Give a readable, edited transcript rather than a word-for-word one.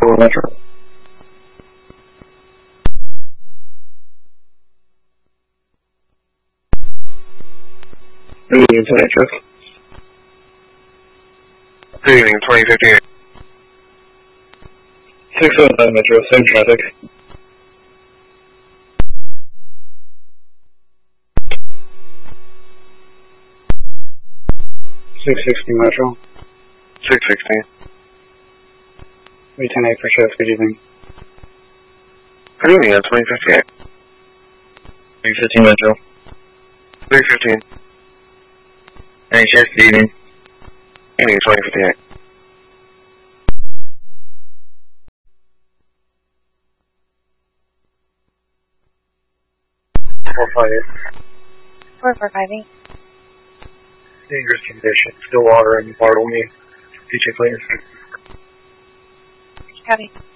4 Metro. Good evening, Metro. Good evening, 2015. 609 Metro, same traffic. 660 Metro. 616. We 10-8 for shift, good evening. Good evening, 2058. 315 Metro. 315. Any shift, good evening. Evening, 2058. 458. 4458. Dangerous condition. Stillwater and Bartlemy. DJ Cleaner. Copy.